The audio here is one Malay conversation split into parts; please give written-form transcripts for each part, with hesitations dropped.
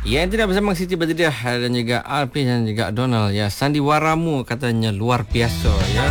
Ya, tidak bersama Siti Badriah dan juga Alpin dan juga Donald ya. Sandiwaramu katanya luar biasa ya.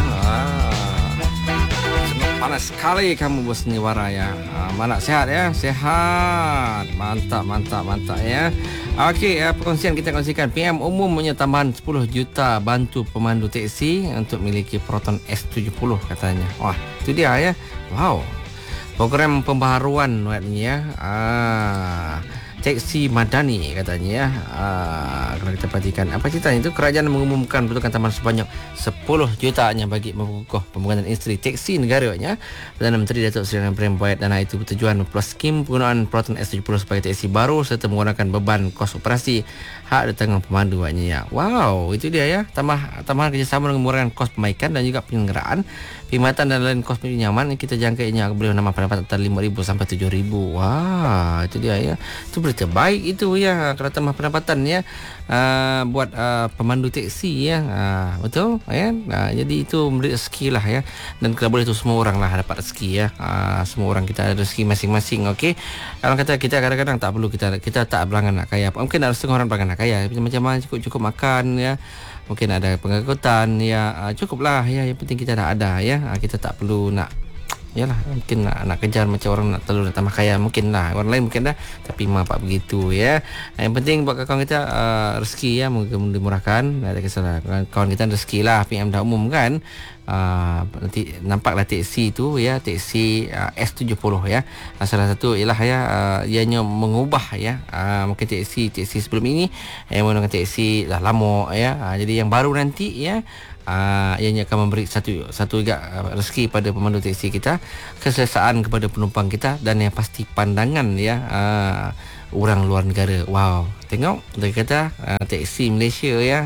Sangat panas sekali kamu bersandiwara ya. Mana sehat ya? Sehat. Mantap, mantap, mantap ya. Okey, perkongsian kita kongsikan. PM umum punya tambahan 10 juta bantu pemandu teksi untuk miliki Proton S70 katanya. Wah, itu dia ya. Wow. Program pembaharuan katanya ya. Teksi Madani katanya ya. Kalau kita perhatikan apa ceritanya itu, kerajaan mengumumkan peruntukan tambahan sebanyak 10 jutanya bagi mengukuh pembangunan industri teksi negaranya. Perdana Menteri Datuk Seri Ibrahim Boyd, dana itu bertujuan memperluas skim penggunaan Proton S70 sebagai teksi baru serta mengurangkan beban kos operasi hak di tangan pemandu katanya ya. Wow, itu dia ya. Tambahan kerjasama dengan mengurangkan kos perbaikan dan juga penyelenggaraan, perkhidmatan dan lain kos penyaman. Kita jangkainya boleh menambah pendapatan antara 5,000 sampai 7,000. Wah, itu dia ya. Itu berita baik itu ya, kalau tambah pendapatan ya buat pemandu teksi ya. Betul ya. Jadi itu memberi rezeki lah ya. Dan kalau boleh tu semua orang lah dapat rezeki ya. Semua orang kita ada rezeki masing-masing. Okey. Kalau kata kita kadang-kadang tak perlu kita tak berangan nak kaya. Mungkin ada setengah orang berangan nak kaya. Macam mana cukup makan ya. Mungkin ada pengangkutan ya. Cukuplah ya. Yang penting kita dah ada ya. Kita tak perlu nak, yalah, mungkin nak kejar macam orang nak telur nak tambah kaya, mungkin lah. Orang lain mungkin dah, tapi mak pak begitu ya. Yang penting buat kawan kita rezeki ya, mungkin dimurahkan. Tak ada kisah kawan kita rezeki lah. PM dah umum kan. Nanti nampaklah teksi tu ya, teksi S70 ya. Salah satu ialah ya, ianya mengubah ya. Mungkin teksi sebelum ini menggunakan teksi dah lama ya. Jadi yang baru nanti ya, ianya akan memberi satu juga rezeki pada pemandu teksi kita, keselesaan kepada penumpang kita, dan yang pasti pandangan ya orang luar negara. Wow, tengok dia kata teksi Malaysia ya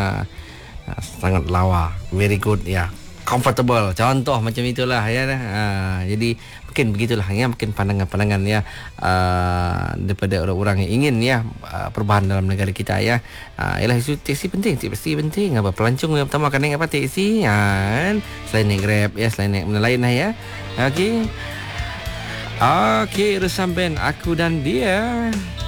sangat lawa, very good ya, comfortable, contoh macam itulah ya. Jadi mungkin begitulah ya, mungkin pandangan-pandangan ya daripada orang-orang yang ingin ya perubahan dalam negara kita ya. Ialah isu teksi penting, apa pelancong yang pertama akan naik apa, teksi kan, selain naik Grab ya, selain naik benda lain lah ya. Okey, Resam Band Aku dan Dia.